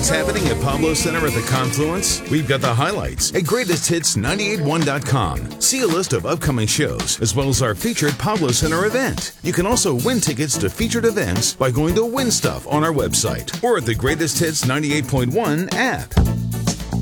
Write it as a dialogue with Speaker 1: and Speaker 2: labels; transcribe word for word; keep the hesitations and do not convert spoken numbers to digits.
Speaker 1: what's happening at Pablo Center at the Confluence? We've got the highlights at greatest hits nine eight one dot com. See a list of upcoming shows, as well as our featured Pablo Center event. You can also win tickets to featured events by going to Win Stuff on our website or at the Greatest Hits ninety-eight point one app.